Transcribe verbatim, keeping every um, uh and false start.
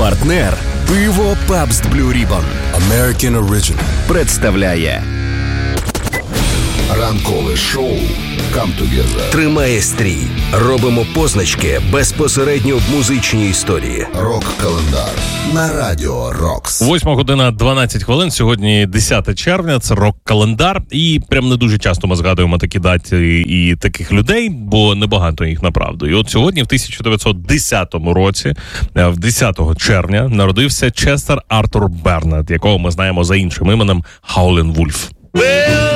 Партнер пиво Pabst Blue Ribbon American Original представляє ранкове шоу Come Together. Тримає стрій. Робимо позначки безпосередньо в музичній історії. Рок-календар на Радіо Рокс. Восьма година дванадцять хвилин. Сьогодні десяте червня. Це рок-календар. І прям не дуже часто ми згадуємо такі дати і таких людей, бо небагато їх направду. І от сьогодні, в тисяча дев'ятсот десятому році, в десятого червня, народився Честер Артур Бернет, якого ми знаємо за іншим іменем Howlin' Wolf.